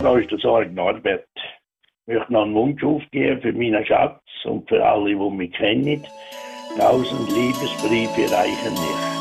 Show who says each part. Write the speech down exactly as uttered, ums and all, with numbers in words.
Speaker 1: da ist der Sorge Norbert. Ich möchte noch einen Wunsch aufgeben für meinen Schatz und für alle, die mich kennen. Tausend Liebesbriefe reichen nicht.